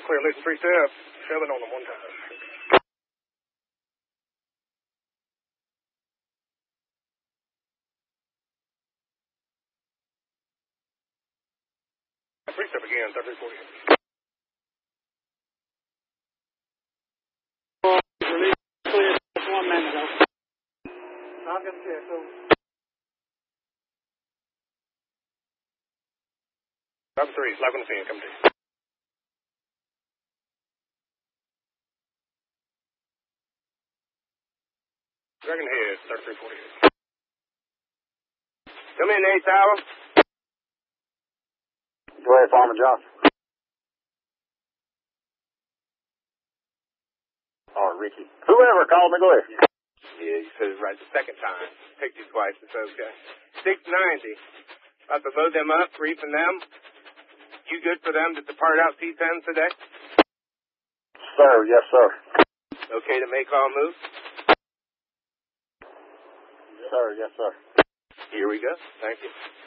clear, listen, 3 steps. 7 on them 1 time. Three step again, 3340. Release clear just 1 minute ago. Not gonna check, so. Up 3, slap on the scene, come to you. Dragon head, 3348. Come in, 8th hour. Go ahead, Farmer Johnson. Oh, Ricky. Whoever called me, go ahead. Yeah, you said it right the second time. Picked you twice, it's okay. 690. About to load them up, reefing them. You good for them to depart out T10 today? Sir, yes, sir. Okay to make all moves? Sir, yes, sir. Here we go. Thank you.